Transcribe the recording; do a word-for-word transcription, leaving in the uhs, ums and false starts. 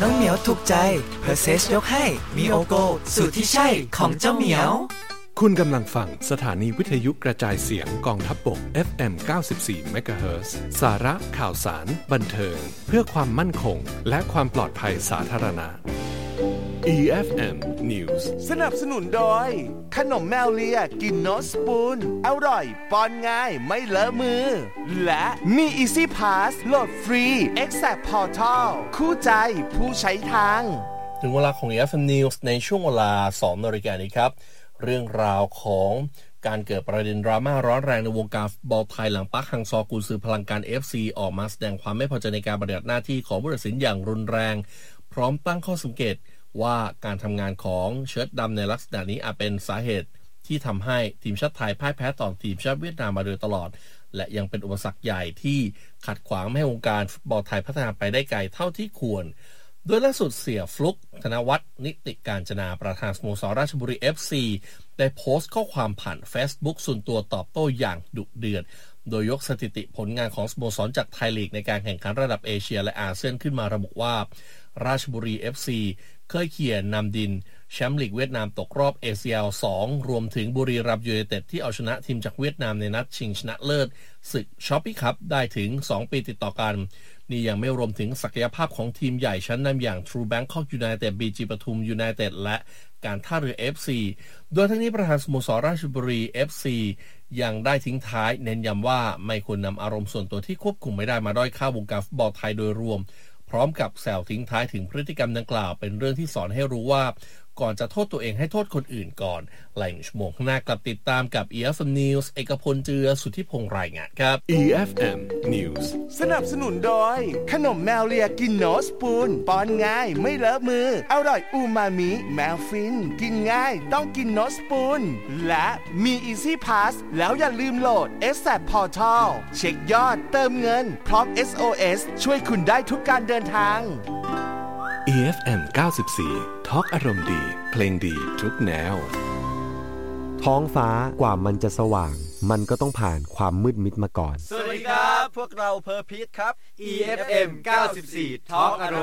น้องเหมียวถูกใจเพอร์เซสยกให้มีโอโกสูตรที่ใช่ของเจ้าเหมียวคุณกำลังฟังสถานีวิทยุกระจายเสียงกองทัพบก เอฟ เอ็ม เก้าสิบสี่ เมกะเฮิรตซ์ สาระข่าวสารบันเทิงเพื่อความมั่นคงและความปลอดภัยสาธารณะ อี เอฟ เอ็ม News สนับสนุนโดยขนมแมวเลียกินโนสปูนอร่อยป้อนง่ายไม่เลอะมือและมี Easy Pass โหลดฟรี Exact Portal คู่ใจผู้ใช้ทางถึงเวลาของ อี เอฟ เอ็ม News ในช่วงเวลา สองนาฬิกานี้ครับเรื่องราวของการเกิดประเด็นดราม่าร้อนแรงในวงการฟุตบอลไทยหลังปักฮังซอกุนซือพลังการ เอฟ ซี ออกมาแสดงความไม่พอใจในการปฏิบัติหน้าที่ของผู้ตัดสินอย่างรุนแรงพร้อมตั้งข้อสังเกตว่าการทำงานของเชิร์ตดำในลักษณะนี้อาจเป็นสาเหตุที่ทำให้ทีมชาติไทยพ่ายแพ้ต่อทีมชาติเวียดนามมาโดยตลอดและยังเป็นอุปสรรคใหญ่ที่ขัดขวางไม่ให้วงการฟุตบอลไทยพัฒนาไปได้ไกลเท่าที่ควรโดยล่าสุดเสียฟลุกธนวัฒน์นิติการจนาประธานสโมสรราชบุรี เอฟ ซี ได้โพสต์ข้อความผ่าน Facebook ส่วนตัวตอบโต้อย่างดุเดือดโดยยกสถิติผลงานของสโมสรจากไทยลีกในการแข่งขันระดับเอเชียและอาเซียนขึ้นมาระบุว่าราชบุรี เอฟ ซี เคยเขี่ยนำดินแชมป์ลีกเวียดนามตกรอบ เอ ซี แอล สอง รวมถึงบุรีรัมย์ยูไนเต็ดที่เอาชนะทีมจากเวียดนามในนัดชิงชนะเลิศศึกช้อปปี้คัพได้ถึงสองปีติดต่อกันนี่ยังไม่รวมถึงศักยภาพของทีมใหญ่ชั้นนำอย่าง True Bangkok United บี จี ปทุม United และการท่าเรือ เอฟ ซี โดยทั้งนี้ประธานสโมสรราชบุรี เอฟ ซี ยังได้ทิ้งท้ายเน้นย้ำว่าไม่ควรนำอารมณ์ส่วนตัวที่ควบคุมไม่ได้มาด้อยค่าวงการฟุตบอลไทยโดยรวมพร้อมกับแซวทิ้งท้ายถึงพฤติกรรมดังกล่าวเป็นเรื่องที่สอนให้รู้ว่าก่อนจะโทษตัวเองให้โทษคนอื่นก่อนหลายชั่วโมงข้างหน้ากลับติดตามกับ อี เอฟ เอ็ม News เอกพลเจือสุทธิพงษ์รายงานครับอี เอฟ เอ็ม News สนับสนุนโดยขนมแมวเลียกินโนสปูนป้อนง่ายไม่เลอะมืออร่อยอูมามิแมวฟินกินง่ายต้องกินโนสปูนและมี Easy Pass แล้วอย่าลืมโหลด Exact Portal เช็คยอดเติมเงินพร้อม เอส โอ เอส ช่วยคุณได้ทุกการเดินทางอี เอฟ เอ็ม เก้าสิบสี่ ทอล์กอารมณ์ดีเพลงดีทุกแนวท้องฟ้ากว่ามันจะสว่างมันก็ต้องผ่านความมืดมิดมาก่อนสวัสดีครับพวกเราเพอร์พีทครับ อี เอฟ เอ็ม เก้าสิบสี่ ทอล์กอาร